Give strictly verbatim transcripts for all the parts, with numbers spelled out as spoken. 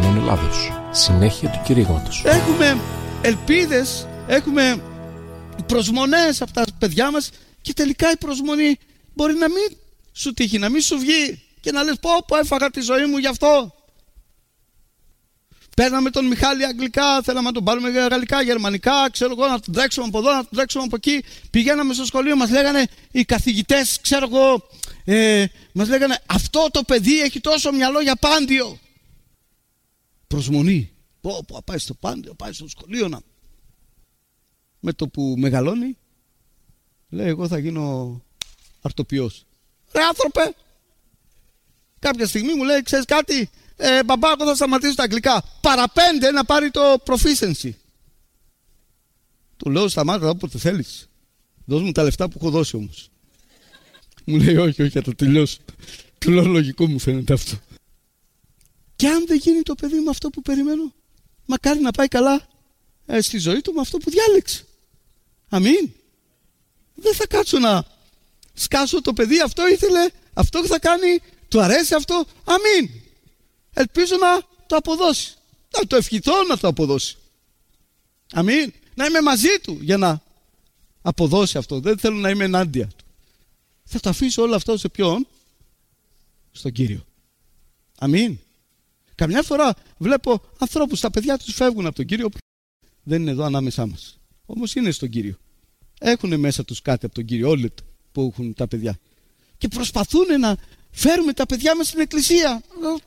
Ραδιοφώνου Ελλάδος. Συνέχεια του κηρύγματος. Έχουμε ελπίδες, έχουμε προσμονές από τα παιδιά μας και τελικά η προσμονή μπορεί να μην σου τύχει, να μην σου βγει και να λες πω πω έφαγα τη ζωή μου γι' αυτό. Παίρναμε τον Μιχάλη αγγλικά, θέλαμε να τον πάρουμε γαλλικά, γερμανικά, ξέρω εγώ, να τον τρέξουμε από εδώ, να τον τρέξουμε από εκεί. Πηγαίναμε στο σχολείο, μας λέγανε οι καθηγητές, ξέρω εγώ, ε, μας λέγανε αυτό το παιδί έχει τόσο μυαλό για πάντιο. Προσμονή. Πω, πω, πάει στο πάντιο, πάει στο σχολείο να... Με το που μεγαλώνει, λέει εγώ θα γίνω αρτοποιός. Ρε άνθρωπε, κάποια στιγμή μου λέει ξέρεις κάτι, ε, μπαμπά εγώ θα σταματήσω τα αγγλικά. Παραπέντε να πάρει το proficiency. Του λέω σταμάτα όποτε θέλεις. Δώσ' μου τα λεφτά που έχω δώσει όμως. Μου λέει όχι, όχι θα το τελειώσω. Του λέω λογικό μου φαίνεται αυτό. Και αν δεν γίνει το παιδί μου αυτό που περιμένω, μακάρι να πάει καλά ε, στη ζωή του με αυτό που διάλεξε. Αμήν. Δεν θα κάτσω να σκάσω το παιδί, αυτό ήθελε, αυτό θα κάνει, του αρέσει αυτό. Αμήν. Ελπίζω να το αποδώσει. Να το ευχηθώ να το αποδώσει. Αμήν. Να είμαι μαζί του για να αποδώσει αυτό. Δεν θέλω να είμαι ενάντια του. Θα το αφήσω όλο αυτό σε ποιον? Στον Κύριο. Αμήν. Καμιά φορά βλέπω ανθρώπους, τα παιδιά τους φεύγουν από τον Κύριο, δεν είναι εδώ ανάμεσά μας. Όμως είναι στον Κύριο. Έχουν μέσα τους κάτι από τον Κύριο, όλοι που έχουν τα παιδιά. Και προσπαθούν να φέρουμε τα παιδιά μας στην εκκλησία.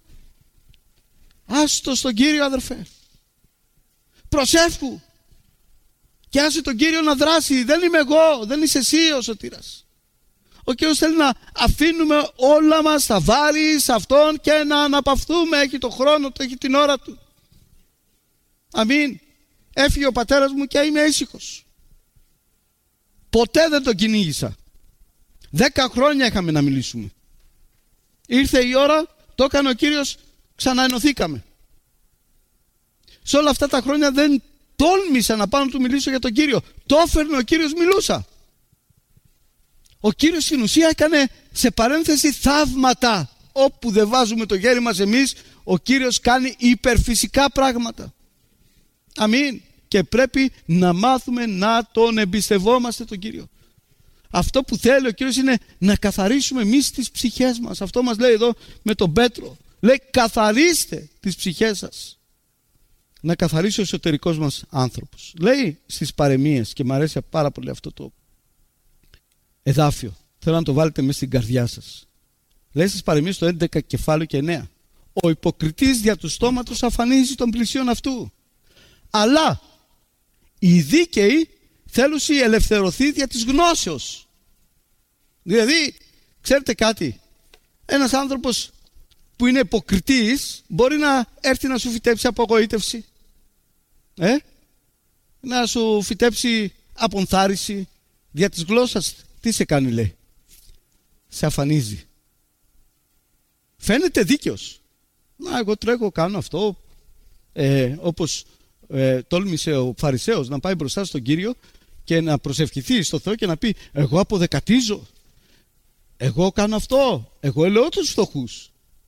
Άστο στον Κύριο, αδερφέ. Προσεύχου. Και άσε τον Κύριο να δράσει. Δεν είμαι εγώ, δεν είσαι εσύ ο σωτήρας. Ο Κύριος θέλει να αφήνουμε όλα μας τα βάρη σε Αυτόν και να αναπαυθούμε. Έχει το χρόνο του, έχει την ώρα του. Αμήν. Έφυγε ο πατέρας μου και είμαι ήσυχος. Ποτέ δεν τον κυνήγησα. Δέκα χρόνια είχαμε να μιλήσουμε. Ήρθε η ώρα, το έκανε ο Κύριος, ξαναενωθήκαμε. Σε όλα αυτά τα χρόνια δεν τόλμησα να πάω να του μιλήσω για τον Κύριο. Το έφερνε ο Κύριος, μιλούσα. Ο Κύριος στην ουσία έκανε σε παρένθεση θαύματα. Όπου δεν βάζουμε το χέρι μας εμείς, ο Κύριος κάνει υπερφυσικά πράγματα. Αμήν. Και πρέπει να μάθουμε να τον εμπιστευόμαστε τον Κύριο. Αυτό που θέλει ο Κύριος είναι να καθαρίσουμε εμείς τις ψυχές μας. Αυτό μας λέει εδώ με τον Πέτρο. Λέει καθαρίστε τις ψυχές σας. Να καθαρίσει ο εσωτερικός μας άνθρωπος. Λέει στις παρεμίες, και μου αρέσει πάρα πολύ αυτό το εδάφιο. Θέλω να το βάλετε μέσα στην καρδιά σας. Λέει στις παρεμίες το έντεκα κεφάλαιο και εννέα. Ο υποκριτής δια του στόματος αφανίζει των πλησίων αυτού. Αλλά οι δίκαιοι θέλουσι ελευθερωθεί δια της γνώσεως. Δηλαδή, ξέρετε κάτι, ένας άνθρωπος που είναι υποκριτής μπορεί να έρθει να σου φυτέψει απογοήτευση, ε? να σου φυτέψει απονθάρρυνση. Δια της γλώσσας τι σε κάνει, λέει? Σε αφανίζει. Φαίνεται δίκαιος. Να, εγώ τρέχω, κάνω αυτό, ε, όπως ε, τόλμησε ο Φαρισαίος να πάει μπροστά στον Κύριο και να προσευχηθεί στο Θεό και να πει εγώ αποδεκατίζω, εγώ κάνω αυτό, εγώ ελεώ τους φτωχούς.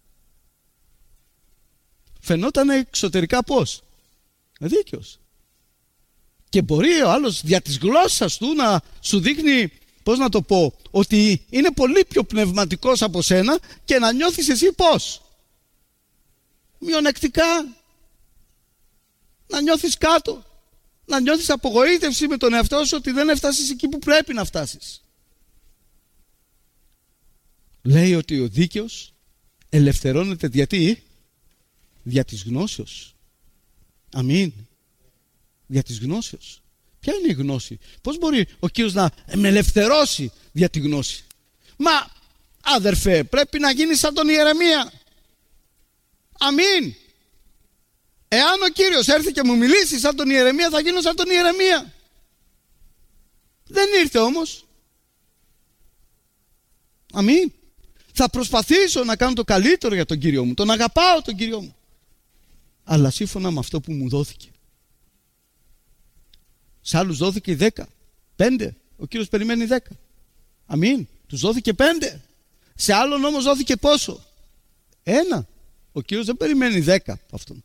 Φαινόταν εξωτερικά πώς? Δίκαιος. Και μπορεί ο άλλος δια της γλώσσας του να σου δείχνει, πώς να το πω, ότι είναι πολύ πιο πνευματικός από σένα και να νιώθεις εσύ πώς? Μειονεκτικά. Να νιώθεις κάτω. Να νιώθεις απογοήτευση με τον εαυτό σου ότι δεν έφτασες εκεί που πρέπει να φτάσεις. Λέει ότι ο δίκαιος ελευθερώνεται γιατί? Δια της γνώσεως. Αμήν. Δια της γνώσεως. Ποια είναι η γνώση? Πώς μπορεί ο Κύριος να με ελευθερώσει δια τη γνώση? Μα άδερφε, πρέπει να γίνεις σαν τον Ιερεμία. Αμήν. Εάν ο Κύριος έρθει και μου μιλήσει σαν τον Ιερεμία, θα γίνω σαν τον Ιερεμία. Δεν ήρθε όμως. Αμήν. Θα προσπαθήσω να κάνω το καλύτερο για τον Κύριο μου. Τον αγαπάω τον Κύριο μου. Αλλά σύμφωνα με αυτό που μου δόθηκε. Σε άλλους δόθηκε δέκα, πέντε. Ο Κύριος περιμένει δέκα. Αμήν. Τους δόθηκε πέντε. Σε άλλον όμως δόθηκε πόσο? Ένα. Ο Κύριος δεν περιμένει δέκα από αυτόν.